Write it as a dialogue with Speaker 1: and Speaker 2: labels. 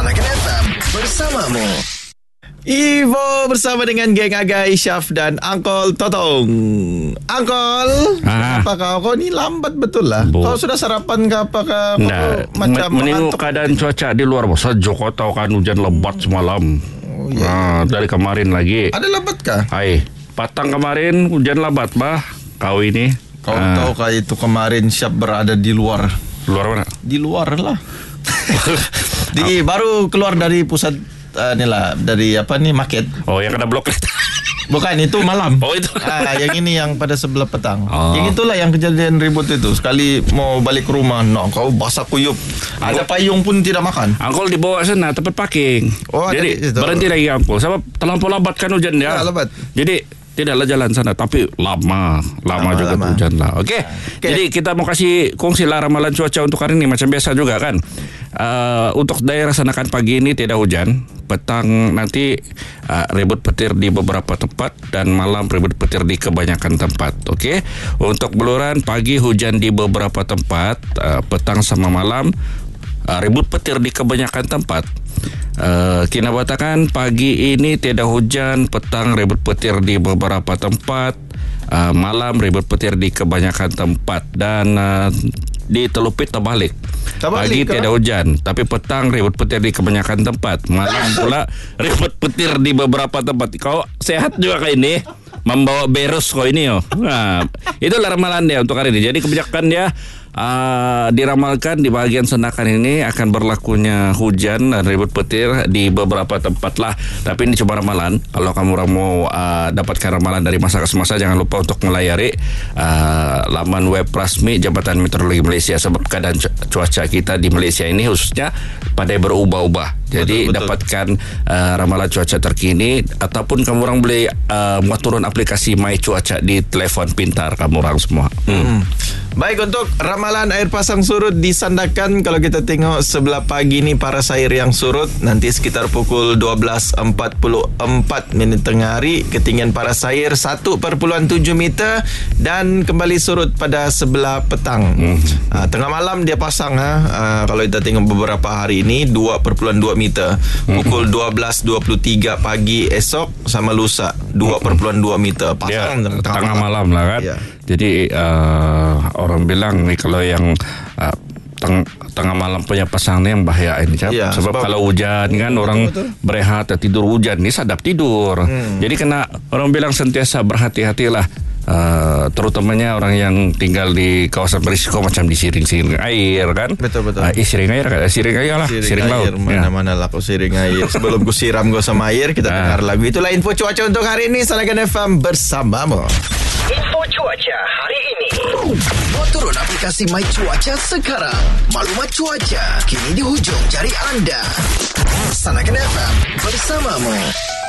Speaker 1: Laksanakan FM bersamamu.
Speaker 2: Ivo bersama dengan geng Agai, Syaf dan Angkol Totong. Angkol, apa kau ni lambat betul lah. Kau sudah sarapan ke apa ke? Macam
Speaker 3: menengok keadaan cuaca di luar bos. Joko tahu kan hujan lebat semalam. Dari kemarin lagi.
Speaker 2: Ada lebat kah?
Speaker 3: Hai, patang kemarin hujan lebat bah. Kau ini.
Speaker 2: Kau tahu kah itu kemarin Syaf berada di luar?
Speaker 3: Luar mana?
Speaker 2: Di luar lah. Baru keluar dari pusat dari market.
Speaker 3: Oh, yang kena blok.
Speaker 2: Bukan, itu malam.
Speaker 3: Oh, itu.
Speaker 2: Yang ini yang pada sebelah petang. Yang itulah yang kejadian ribut itu. Sekali mau balik ke rumah, kau basah kuyup. Ada payung pun tidak makan.
Speaker 3: Angkol dibawa sana tempat parking. Jadi berhenti lagi Angkol. Sebab terlampau lambat kan hujan dia.
Speaker 2: Lebat.
Speaker 3: Jadi tidaklah jalan sana, tapi lama juga hujan lah. Okey. Jadi kita mau kasih kongsi lah ramalan cuaca untuk hari ini macam biasa juga kan. Untuk daerah Sanakan pagi ini tidak hujan. Petang nanti ribut petir di beberapa tempat dan malam ribut petir di kebanyakan tempat. Okey. Untuk Beluran pagi hujan di beberapa tempat, petang sama malam ribut petir di kebanyakan tempat. Kinabalu pagi ini tidak hujan, petang ribut petir di beberapa tempat, malam ribut petir di kebanyakan tempat. Dan di Telupit terbalik. Pagi tidak hujan, tapi petang ribut petir di kebanyakan tempat, malam pula ribut petir di beberapa tempat. Kau sehat juga kayak ini, membawa virus kau ini itulah ramalan dia untuk hari ini. Jadi kebijakan dia diramalkan di bahagian Sanakan ini akan berlakunya hujan dan ribut petir di beberapa tempat lah. Tapi ini cuma ramalan. Kalau kamu orang mau dapatkan ramalan dari masa ke semasa, jangan lupa untuk melayari laman web rasmi Jabatan Meteorologi Malaysia. Sebab keadaan cuaca kita di Malaysia ini khususnya pandai berubah-ubah. Jadi betul. Dapatkan ramalan cuaca terkini, ataupun kamu orang boleh muat turun aplikasi My Cuaca di telefon pintar kamu orang semua.
Speaker 2: Baik, untuk ramalan air pasang surut di Sandakan, kalau kita tengok sebelah pagi ni paras air yang surut nanti sekitar pukul 12.44 tengah hari, ketinggian paras air 1.7 meter dan kembali surut pada sebelah petang. Tengah malam dia pasang kalau kita tengok beberapa hari ini 2.2 meter. Pukul 12.23 pagi esok sama lusa 2.2 meter pasang
Speaker 3: tengah malam lah kan. Jadi orang bilang ni kalau yang tengah malam punya pasang ni yang bahaya ini sebab kalau hujan kan orang berehat tidur hujan ni sadap tidur. Jadi kena orang bilang sentiasa berhati-hatilah, terutamanya orang yang tinggal di kawasan berisiko macam di siring-siring air kan.
Speaker 2: Betul.
Speaker 3: Siring air lah, siring laut.
Speaker 2: Mana lah kau siring air. Sebelum ku siram kau sama air, kita dengar lagu. Itulah info cuaca untuk hari ini. Sanakan FM bersamamu.
Speaker 1: Info cuaca hari ini. Muat turun aplikasi My Cuaca sekarang. Maklumat cuaca kini di hujung jari anda. Sanakan FM bersamamu.